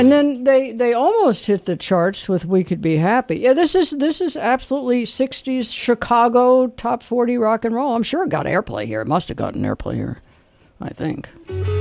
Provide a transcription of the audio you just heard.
and then they almost hit the charts with "We Could Be Happy." Yeah, this is absolutely '60s Chicago top 40 rock and roll. I'm sure it got airplay here. It must have gotten airplay here, I think.